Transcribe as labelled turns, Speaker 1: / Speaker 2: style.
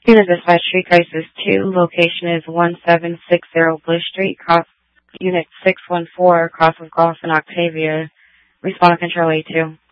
Speaker 1: Unit Dispatch, Street Crisis 2, location is 1760 Bush Street, Unit 614, Cross of Golf and Octavia. Respond to Control A2.